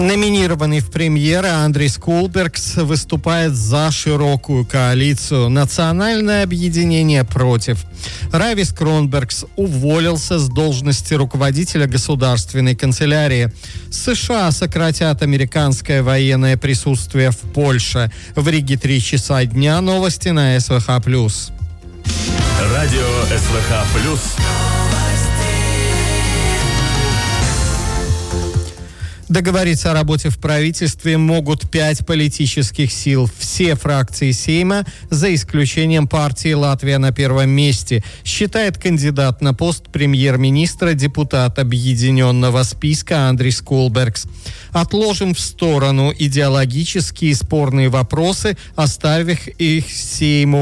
Номинированный в премьеры Андрис Кулбергс выступает за широкую коалицию. Национальное объединение против. Равис Кронбергс уволился с должности руководителя государственной канцелярии. США сократят американское военное присутствие в Польше. В Риге 3 часа дня. Новости на СВХ+. Радио СВХ+. Договориться о работе в правительстве могут 5 политических сил. Все фракции Сейма, за исключением партии «Латвия на первом месте», считает кандидат на пост премьер-министра депутат объединенного списка Андрис Кулбергс. Отложим в сторону идеологические спорные вопросы, оставив их Сейму